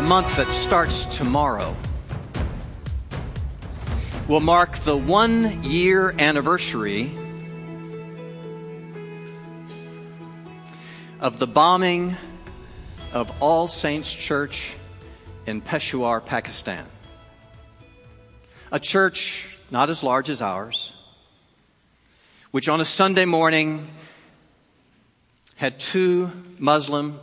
The month that starts tomorrow will mark the 1-year anniversary of the bombing of All Saints Church in Peshawar, Pakistan. A church not as large as ours, which on a Sunday morning had 2 Muslim